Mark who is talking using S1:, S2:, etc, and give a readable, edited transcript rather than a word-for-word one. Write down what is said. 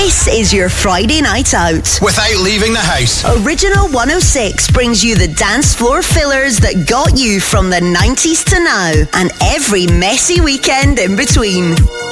S1: This is your Friday night out.
S2: Without leaving the house.
S1: Original 106 brings you the dance floor fillers that got you from the 90s to now, and every messy weekend in between.